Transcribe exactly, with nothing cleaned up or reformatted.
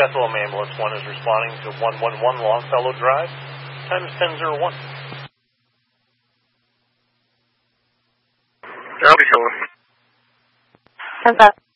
Bethlehem Ambulance one is responding to one one one Longfellow Drive. Time is ten oh one. I'll be sure. What's up?